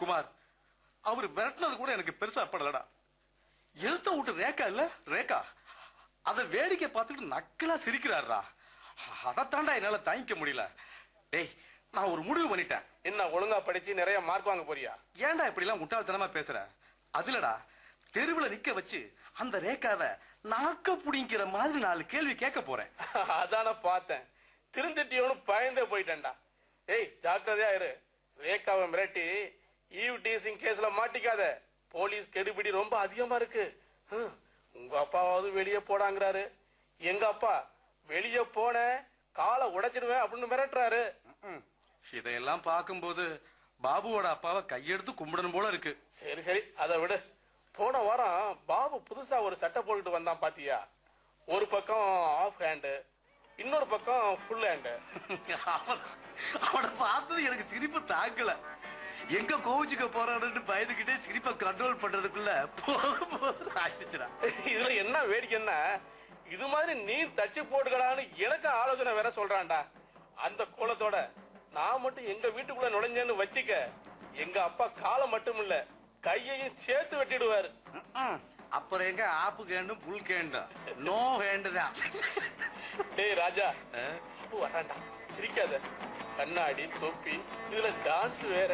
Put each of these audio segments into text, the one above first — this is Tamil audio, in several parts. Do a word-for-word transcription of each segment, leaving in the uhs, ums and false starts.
குமார், அவரு மிரட்டினது கூட எனக்கு பெருசா படலடா. எழுத்த விட்டு ரேக்கா இல்ல ரேக்கா, அத வேடிக்கை பார்த்துட்டு நக்கலா சிரிக்கிறாரா. அதத்தாண்டா என்னால தாங்கிக்க முடியல. டேய், நான் ஒரு முடிவு பண்ணிட்டேன். என்ன ஒழுங்கா படிச்சு நிறைய மார்க் வாங்க போறியா? ஏன்டா இப்படி எல்லாம் முட்டாள்தனமா பேசுற? அதுலடா, தெருவுல நிக்க வச்சு அந்த ரேக்காவை நாக்க புடிங்கிற மாதிரி நாலு கேள்வி கேட்க போறேன். அதான பார்த்தேன், திருந்திட்டியோன்னு பயந்தே போயிட்டேன்டா. ஏய், ஜாக்கிரதையா இரு. ரேக்காவை மிரட்டி ஈவ் டீசிங் கேஸ்ல மாட்டிக்காத. போலீஸ் கெடுபிடி ரொம்ப அதிகமா இருக்கு. உங்க அப்பாவது வெளியே போடாங்கிறாரு. எங்க அப்பா வெளியே போன காலை உடைச்சிடுவேன் அப்படின்னு மிரட்டுறாரு. இதையெல்லாம் பார்க்கும்போது பாபுவோட அப்பாவை கையெடுத்து கும்பிடணும் போல இருக்கு. சரி சரி, அதை விடு. போன வாரம் பாபு புதுசா ஒரு சட்டை போட்டுட்டு வந்தான் பாத்தியா? ஒரு பக்கம் ஆஃப் ஹேண்டு, இன்னொரு பக்கம் ஃபுல் ஹேண்டு. அவனை பார்த்தது எனக்கு சிரிப்பு தாக்கல. எங்க கோவிச்சுக்க போறான்னு பயந்துகிட்டே சிரிப்பை கண்ட்ரோல் பண்றதுக்குள்ள ஆயிடுச்சுடா. இதுல என்ன வேடிக்கைன்னா, இது மாதிரி நீ தச்சு போட்டுக்கலான்னு எனக்கு ஆலோசனை வேற சொல்றான்டா. அந்த கோலத்தோட நான் மட்டும் எங்க வீட்டுக்குள்ள நுழைஞ்சேன்னு வச்சுக்க, எங்க அப்பா காலை மட்டும் இல்ல கையையும் சேர்த்து வெட்டிடுவாரு. அப்புறம் எங்க ஆப்பு கேண்டும் புல் கேண்டும் நோ ஹேண்டு தான். டேய் ராஜா, வராண்டா, சிரிக்காத. கண்ணாடி தொப்பி, இதுல டான்ஸ் வேற.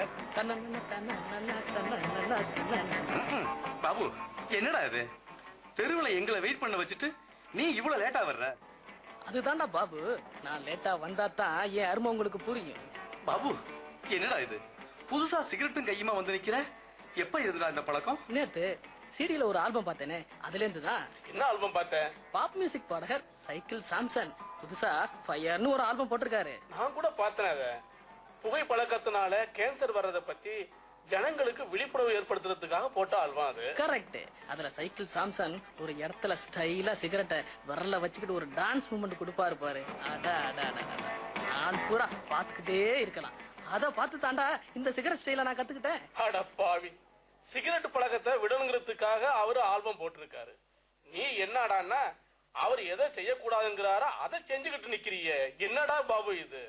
பாபு, என்னடா இது? தெருவுல எங்களை வெயிட் பண்ண வச்சுட்டு நீ இவ்வளவு லேட்டா வர்ற? அதுதான்டா பாபு, நான் லேட்டா வந்தா தான் என் அருமை உங்களுக்கு புரியும். பாபு, என்னடா இது? புதுசா சிகரெட்டும் கையுமா வந்து நிக்கிற. எப்ப இருந்துடா இந்த பழக்கம்? நேத்து சிடில ஒரு ஆல்பம் பார்த்தேனே, அதுல இருந்துதான். என்ன ஆல்பம் பார்த்தேன்? பாப் மியூசிக் பாடகர் சைக்கிள் சாம்சன் புதுசா ஃபயர்னு ஒரு ஆல்பம் போட்டிருக்காரு. நான் கூட பார்த்தேன். அத புகை பழக்கத்தினால கேன்சர் வர்றத பத்தி ஜனங்களுக்கு விழிப்புணர்வு ஏற்படுத்துறதுக்காக போட்ட ஆல்பம் அது. கரெக்ட். அதுல சைக்கிள் சாம்சன் ஒரு இடத்துல ஸ்டைலா சிகரெட்டை விரல்ல வச்சுக்கிட்டு ஒரு டான்ஸ் மூமெண்ட் கொடுப்பாரு பாரு. அடா அடா அடா, நான் பூரா பாத்துக்கிட்டே இருக்கலாம். அத பார்த்து தாண்டா இந்த சிகரெட் ஸ்டைல நான் கத்துக்கிட்டேன். அட பாவி, சிகரெட் பழக்கத்தை விடணுங்கிறதுக்காக அவரு ஆல்பம் போட்டிருக்காரு. நீ என்னடான்னா அவர் எதை செய்யக்கூடாதுங்கிறாரோ அதை செஞ்சுக்கிட்டு நிக்கிறிய. என்னடா பாபு இது?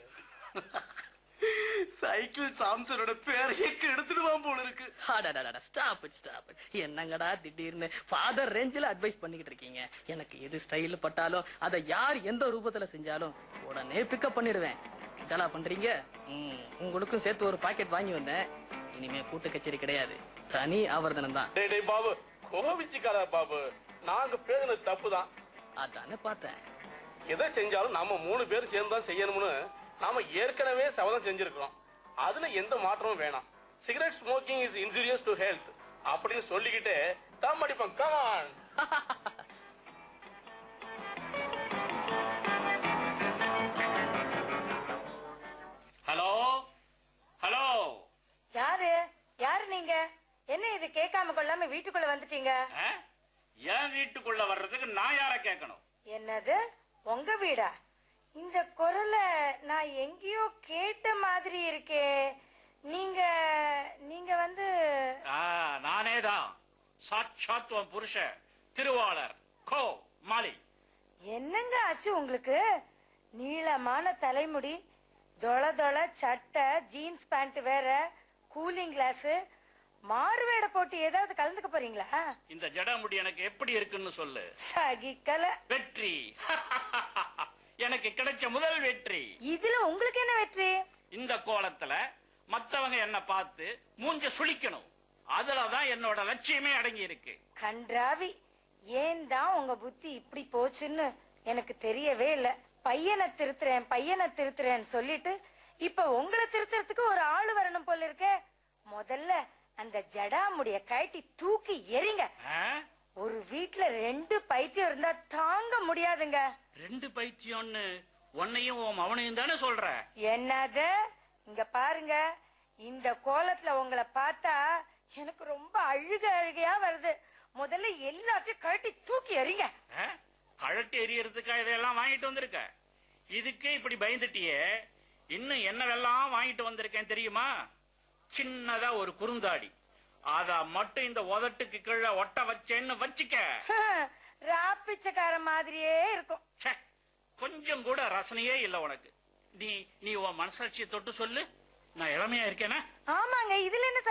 சைக்கிள் சாம்சனோட பேரையே எடுத்துடுவான் போல இருக்கு. Stop it stop it. என்னங்கடா திடீர்னு ஃபாதர் ரேஞ்சில அட்வைஸ் பண்ணிக்கிட்டு இருக்கீங்க? எனக்கு எது ஸ்டைல் பட்டாலும் அதை யார் எந்த ரூபத்துல செஞ்சாலும் உடனே பிக்கப் பண்ணிடுவேன். இதெல்லா பண்றீங்க. உங்களுக்கும் சேர்த்து ஒரு பாக்கெட் வாங்கி வந்தேன். இனிமே கூட்டு கச்சேரி கிடையாது, தனி ஆவர்தனம் தான். பாபு, கோபிச்சுக்காரா பாபு, நாங்க பேசுனது தப்புதான். அதானே பார்த்தேன். எதை செஞ்சாலும் நாம மூணு பேரும் சேர்ந்து தான் செய்யணும்னு நாம ஏற்கனவே சபதம் செஞ்சிருக்கிறோம். அதுல எந்த மாற்றமும் வேணாம். Cigarette smoking is injurious to health அப்படின்னு சொல்லிக்கிட்டே தம் அடிப்போம். கமான். ஹலோ ஹலோ, யாரு யாரு நீங்க? என்ன இது கேட்காம கொள்ளாம வீட்டுக்குள்ள வந்துட்டீங்க? என் வீட்டுக்குள்ள வர்றதுக்கு நான் யார கேட்கணும்? என்னது, உங்க வீடா? இந்த குரலை நான் எங்கேயோ கேட்ட மாதிரி இருக்கே. நீங்க நீங்க வந்து? நானேதான், சாட்சாத் உன் புருஷன் திருவாளர் கோ மாலி. என்னங்க ஆச்சு உங்களுக்கு? நீளமான தலைமுடி, தொள தொள சட்டை, ஜீன்ஸ் பேண்ட் வேற, கூலிங் கிளாஸ், மாறுவேட போட்டு ஏதாவது கலந்துக்க போறீங்களா? இந்த ஜடாமுடி எனக்கு எப்படி இருக்குன்னு சொல்லு. சகிக்கல. வெற்றி. எனக்கு கிடைச்ச முதல் வெற்றி. இதுல உங்களுக்கு என்ன வெற்றி? இந்த கோலத்துல மத்தவங்க என்ன பார்த்து மூஞ்ச சுளிக்கணும். அதுலதான் என்னோட லட்சியமே அடங்கி இருக்கு. கன்றாவி, ஏன் தான் உங்க புத்தி இப்படி போச்சுன்னு எனக்கு தெரியவே இல்ல. பையனை திருத்துறேன் பையனை திருத்துறேன்னு சொல்லிட்டு இப்ப உங்களை திருத்துறதுக்கு ஒரு ஆளு வரணும் போல இருக்கே. முதல்ல அந்த ஜடாமுடிய கழட்டி தூக்கி எறிங்க. ஒரு வீட்டுல ரெண்டு பைத்தியம் இருந்தா தாங்க முடியாதுங்க. ரெண்டு பைத்தியம்னு உன்னையும் அவனையும் தானே சொல்ற? என்னது? இங்க பாருங்க, இந்த கோலத்துல உங்களை பார்த்தா எனக்கு ரொம்ப அழுக அழுகையா வருது. முதல்ல எல்லாத்தையும் கழட்டி தூக்கி எறிங்க. கழட்டி எறியறதுக்கா இதெல்லாம் வாங்கிட்டு வந்திருக்க? இதுக்கே இப்படி பயந்துட்டியே, இன்னும் என்னவெல்லாம் வாங்கிட்டு வந்திருக்கேன் தெரியுமா? சின்னதா ஒரு குறுந்தாடி, அத மட்டும் இந்த உதட்டுக்கு கீழே ஒட்ட வச்சேன்னு வச்சுக்க, ராப்பிச்சக்கார மாதிரியே இருக்கும். கொஞ்சம் கூட ரசனையே இல்ல உனக்கு. நீ நீ உன் மனசாட்சியை தொட்டு சொல்லு, நான் இளமையா இருக்கேனா? ஆமாங்க, இதுல என்ன